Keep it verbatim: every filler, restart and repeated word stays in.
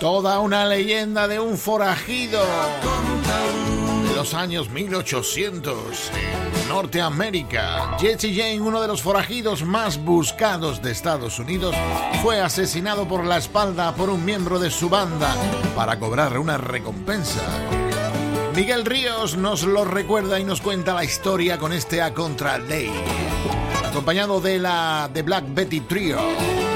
Toda una leyenda de un forajido de los años mil ochocientos en Norteamérica. Jesse James, uno de los forajidos más buscados de Estados Unidos, fue asesinado por la espalda por un miembro de su banda para cobrar una recompensa. Miguel Ríos nos lo recuerda y nos cuenta la historia con este A Contra Ley, acompañado de la The Black Betty Trio.